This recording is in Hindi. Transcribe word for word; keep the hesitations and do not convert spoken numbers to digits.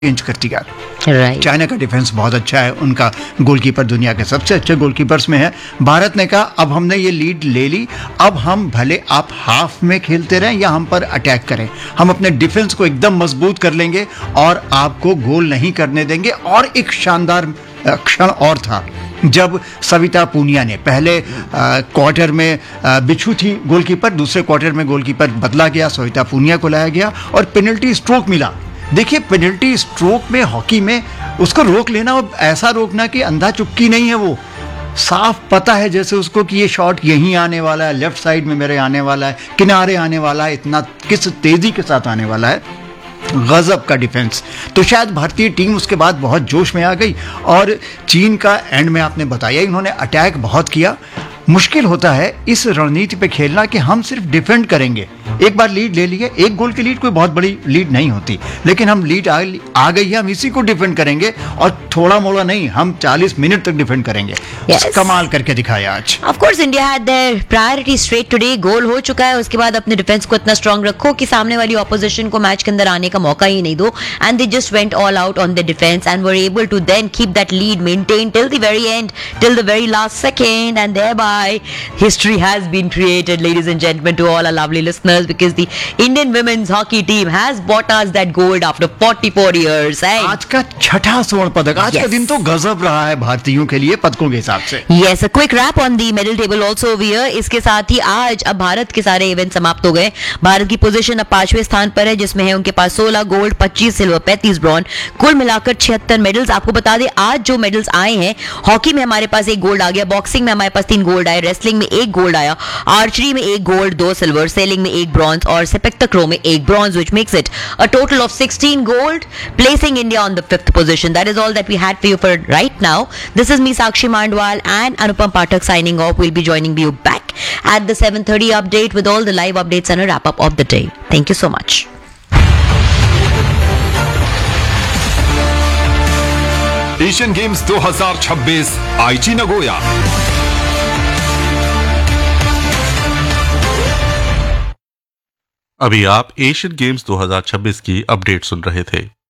चेंज कर दिया। राइट। चाइना का डिफेंस बहुत अच्छा है, उनका गोलकीपर दुनिया के सबसे अच्छे गोलकीपर्स में है। भारत ने कहा अब हमने ये लीड ले ली, अब हम भले आप हाफ में खेलते रहें या हम पर अटैक करें, हम अपने डिफेंस को एकदम मजबूत कर लेंगे और आपको गोल नहीं करने देंगे। और एक शानदार क्षण और था जब सविता पूनिया ने पहले क्वार्टर में आ, बिच्छू थी गोलकीपर, दूसरे क्वार्टर में गोलकीपर बदला गया, सविता पूनिया को लाया गया और पेनल्टी स्ट्रोक मिला। देखिए पेनल्टी स्ट्रोक में हॉकी में उसको रोक लेना और ऐसा रोकना कि अंधा चुक्की नहीं है, वो साफ पता है जैसे उसको कि ये शॉट यहीं आने वाला है, लेफ्ट साइड में मेरे आने वाला है, किनारे आने वाला है, इतना किस तेजी के साथ आने वाला है। गजब का डिफेंस। तो शायद भारतीय टीम उसके बाद बहुत जोश में आ गई। और चीन का एंड में आपने बताया इन्होंने अटैक बहुत किया। मुश्किल होता है इस रणनीति पे खेलना कि हम सिर्फ डिफेंड करेंगे। एक बार लीड ले लिए, एक गोल की लीड कोई बहुत बड़ी लीड नहीं होती, लेकिन हम लीड आ, आ गई है, हम इसी को डिफेंड करेंगे और थोड़ा मोड़ा नहीं, हम चालीस मिनट तक डिफेंड करेंगे। Yes. कमाल करके दिखाया आज। Of course, India had their priority straight today. गोल हो चुका है, उसके बाद अपने डिफेंस को इतना स्ट्रांग रखो कि सामने वाली ऑपोजिशन को मैच के अंदर आने का मौका ही नहीं दो। And they just went all out on the defence and were able to then keep that lead maintain till the very and, till the very last second, and thereby history has been created, ladies and gentlemen, to all our lovely listeners, because the Indian women's hockey team has bought us that gold after forty-four years. Hey? आज का छठा स्वर्ण पदक, आज Yes. का दिन तो गजब रहा है भारतीयों के लिए पदकों के हिसाब से। Yes, a quick wrap on the medal table also over here. इसके साथ ही आज अब भारत के सारे इवेंट समाप्त हो गए। भारत की पोजीशन अब पांचवें स्थान पर है, जिसमें है उनके पास सोलह गोल्ड, पच्चीस सिल्वर, पैंतीस ब्रॉन्ज, कुल मिलाकर छिहत्तर मेडल्स। आपको बता दें आज जो मेडल्स आए हैं, हॉकी में हमारे पास एक गोल्ड आ गया, बॉक्सिंग में हमारे पास तीन गोल्ड आए, रेसलिंग में एक गोल्ड आया, आर्चरी में एक गोल्ड, दो सिल्वर, सेलिंग में एक ब्रॉन्ज और सेपक तकरो में एक bronze, which makes it a total of sixteen gold, placing India on the fifth position. That is all that we had for you for right now. This is me, Sakshi Mandwal, and Anupam Pathak signing off. We'll be joining you back at the seven thirty update with all the live updates and a wrap up of the day. Thank you so much. Asian games दो हज़ार छब्बीस आईची नगोया। अभी आप एशियन गेम्स दो हज़ार छब्बीस की अपडेट सुन रहे थे।